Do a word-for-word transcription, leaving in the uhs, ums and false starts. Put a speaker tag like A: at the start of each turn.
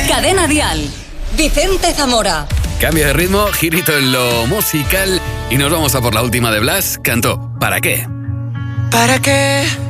A: Cadena Dial. Vicente Zamora.
B: Cambio de ritmo, girito en lo musical y nos vamos a por la última de Blas. Cantó ¿Para qué?
C: ¿Para qué?